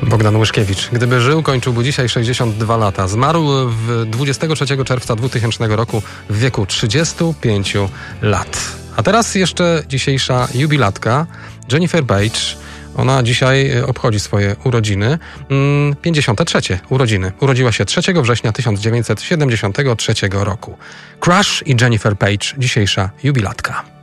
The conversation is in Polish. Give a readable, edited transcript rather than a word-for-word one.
Bogdan Łyszkiewicz. Gdyby żył, kończyłby dzisiaj 62 lata. Zmarł 23 czerwca 2000 roku w wieku 35 lat. A teraz jeszcze dzisiejsza jubilatka, Jennifer Page. Ona dzisiaj obchodzi swoje urodziny, 53 urodziny. Urodziła się 3 września 1973 roku. Crush i Jennifer Page, dzisiejsza jubilatka.